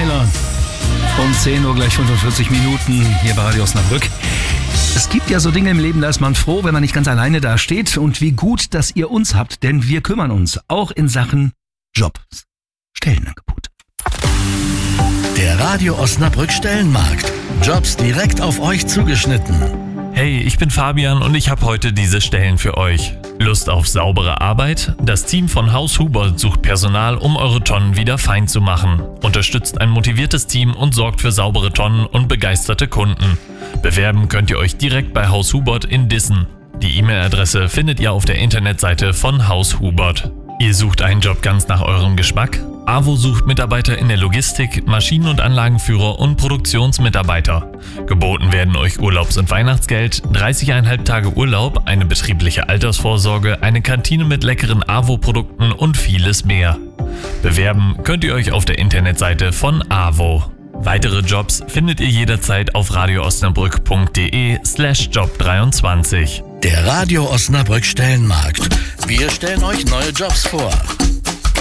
Tyler. Um 10 Uhr gleich 45 Minuten hier bei Radio Osnabrück. Es gibt ja so Dinge im Leben, da ist man froh, wenn man nicht ganz alleine da steht. Und wie gut, dass ihr uns habt, denn wir kümmern uns auch in Sachen Jobs. Stellenangebot. Der Radio Osnabrück Stellenmarkt. Jobs direkt auf euch zugeschnitten. Hey, ich bin Fabian und ich habe heute diese Stellen für euch. Lust auf saubere Arbeit? Das Team von Haus Hubert sucht Personal, um eure Tonnen wieder fein zu machen. Unterstützt ein motiviertes Team und sorgt für saubere Tonnen und begeisterte Kunden. Bewerben könnt ihr euch direkt bei Haus Hubert in Dissen. Die E-Mail-Adresse findet ihr auf der Internetseite von Haus Hubert. Ihr sucht einen Job ganz nach eurem Geschmack? AWO sucht Mitarbeiter in der Logistik, Maschinen- und Anlagenführer und Produktionsmitarbeiter. Geboten werden euch Urlaubs- und Weihnachtsgeld, 30,5 Tage Urlaub, eine betriebliche Altersvorsorge, eine Kantine mit leckeren AWO-Produkten und vieles mehr. Bewerben könnt ihr euch auf der Internetseite von AWO. Weitere Jobs findet ihr jederzeit auf radioosnabrück.de/job23. Der Radio Osnabrück Stellenmarkt. Wir stellen euch neue Jobs vor.